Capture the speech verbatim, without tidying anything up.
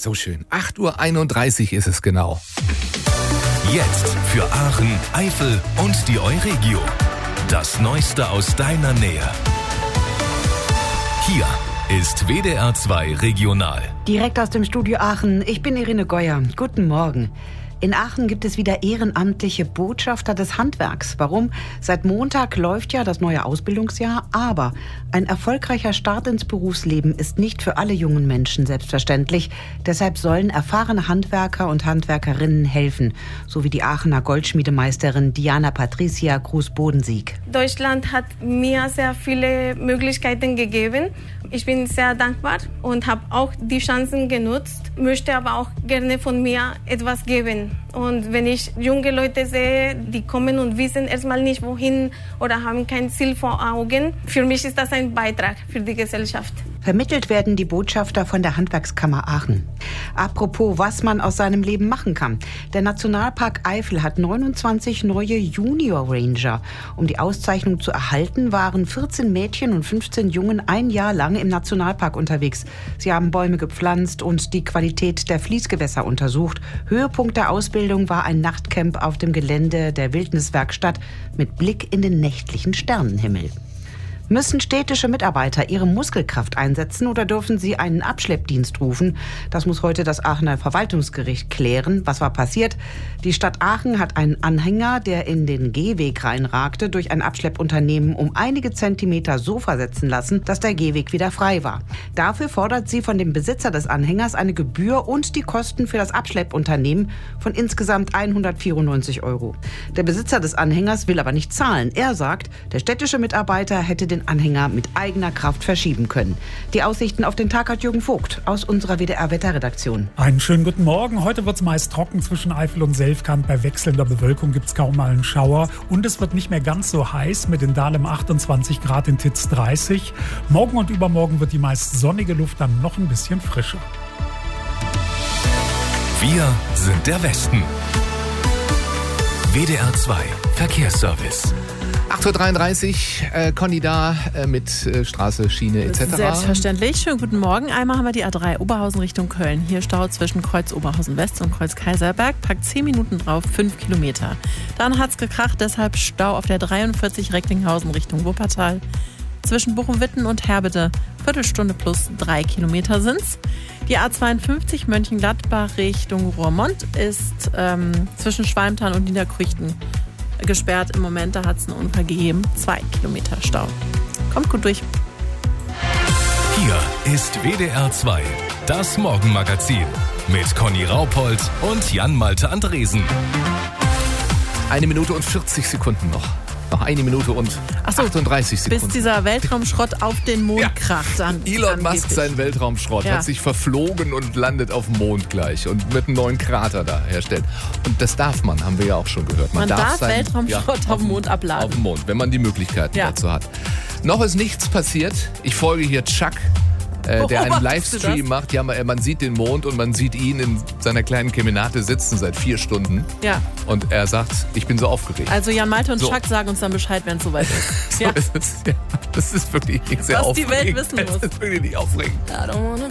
So schön. acht Uhr einunddreißig ist es genau. Jetzt für Aachen, Eifel und die Euregio. Das Neueste aus deiner Nähe. Hier ist W D R zwei Regional. Direkt aus dem Studio Aachen. Ich bin Irene Geuer. Guten Morgen. In Aachen gibt es wieder ehrenamtliche Botschafter des Handwerks. Warum? Seit Montag läuft ja das neue Ausbildungsjahr, aber ein erfolgreicher Start ins Berufsleben ist nicht für alle jungen Menschen selbstverständlich. Deshalb sollen erfahrene Handwerker und Handwerkerinnen helfen, so wie die Aachener Goldschmiedemeisterin Diana Patricia Gruß-Bodensieg. Deutschland hat mir sehr viele Möglichkeiten gegeben. Ich bin sehr dankbar und habe auch die Chancen genutzt, möchte aber auch gerne von mir etwas geben. Und wenn ich junge Leute sehe, die kommen und wissen erstmal nicht wohin oder haben kein Ziel vor Augen, für mich ist das ein Beitrag für die Gesellschaft. Vermittelt werden die Botschafter von der Handwerkskammer Aachen. Apropos, was man aus seinem Leben machen kann. Der Nationalpark Eifel hat neunundzwanzig neue Junior Ranger. Um die Auszeichnung zu erhalten, waren vierzehn Mädchen und fünfzehn Jungen ein Jahr lang im Nationalpark unterwegs. Sie haben Bäume gepflanzt und die Qualität der Fließgewässer untersucht. Höhepunkt der Ausbildung war ein Nachtcamp auf dem Gelände der Wildniswerkstatt mit Blick in den nächtlichen Sternenhimmel. Müssen städtische Mitarbeiter ihre Muskelkraft einsetzen oder dürfen sie einen Abschleppdienst rufen? Das muss heute das Aachener Verwaltungsgericht klären. Was war passiert? Die Stadt Aachen hat einen Anhänger, der in den Gehweg reinragte, durch ein Abschleppunternehmen um einige Zentimeter so versetzen lassen, dass der Gehweg wieder frei war. Dafür fordert sie von dem Besitzer des Anhängers eine Gebühr und die Kosten für das Abschleppunternehmen von insgesamt hundertvierundneunzig Euro. Der Besitzer des Anhängers will aber nicht zahlen. Er sagt, der städtische Mitarbeiter hätte den Anhänger mit eigener Kraft verschieben können. Die Aussichten auf den Tag hat Jürgen Vogt aus unserer W D R-Wetterredaktion. Einen schönen guten Morgen. Heute wird es meist trocken zwischen Eifel und Selfkant. Bei wechselnder Bewölkung gibt es kaum mal einen Schauer. Und es wird nicht mehr ganz so heiß mit in Dahlem achtundzwanzig Grad, in Titz dreißig. Morgen und übermorgen wird die meist sonnige Luft dann noch ein bisschen frischer. Wir sind der Westen. W D R zwei Verkehrsservice. acht Uhr dreiunddreißig, äh, Conny da äh, mit äh, Straße, Schiene et cetera. Selbstverständlich. Schönen guten Morgen. Einmal haben wir die A drei Oberhausen Richtung Köln. Hier Stau zwischen Kreuz Oberhausen West und Kreuz Kaiserberg. Packt zehn Minuten drauf, fünf Kilometer. Dann hat's gekracht, deshalb Stau auf der dreiundvierzig Recklinghausen Richtung Wuppertal. Zwischen Bochum-Witten und Herbede Viertelstunde plus drei Kilometer sind's. Die A zweiundfünfzig Mönchengladbach Richtung Roermond ist ähm, zwischen Schwalmtal und Niederkrüchten gesperrt im Moment. Da hat es einen Unfall gegeben. Zwei Kilometer Stau. Kommt gut durch. Hier ist W D R zwei, das Morgenmagazin mit Conny Raupold und Jan-Malte Andresen. Eine Minute und vierzig Sekunden noch. Noch eine Minute und Ach so, achtunddreißig Sekunden. Bis dieser Weltraumschrott auf den Mond Ja. kracht. An, Elon Musk, angeblich. sein Weltraumschrott, Ja. hat sich verflogen und landet auf dem Mond gleich und wird einen neuen Krater da herstellen. Und das darf man, haben wir ja auch schon gehört. Man darf seinen- Weltraumschrott auf dem Mond abladen. Auf dem Mond, wenn man die Möglichkeiten Ja. dazu hat. Noch ist nichts passiert. Ich folge hier Chuck, äh, der einen Beobachtest du Livestream das? macht. Ja, man, man sieht den Mond und man sieht ihn in seiner kleinen Kemenate sitzen seit vier Stunden. Ja, Und er sagt, ich bin so aufgeregt. also Jan Malte und So. Chuck sagen uns dann Bescheid, wenn es soweit ist. So Ja. ist es. Ja, das ist wirklich sehr Was aufregend. die Welt wissen muss. Das ist wirklich nicht aufregend.